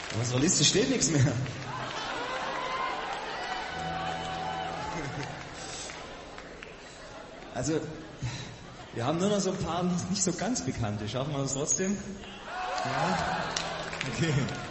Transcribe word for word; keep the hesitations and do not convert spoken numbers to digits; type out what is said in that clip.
auf unserer Liste steht nichts mehr. Also, wir haben nur noch so ein paar nicht, nicht so ganz bekannte. Schaffen wir das trotzdem? Ja? Okay.